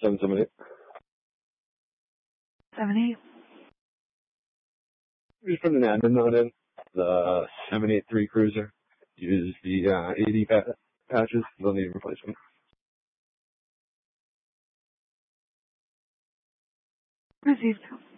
778. 78. Just put an admin note in. The 783 Cruiser. Use the 80 patches. They'll need replacement. Received.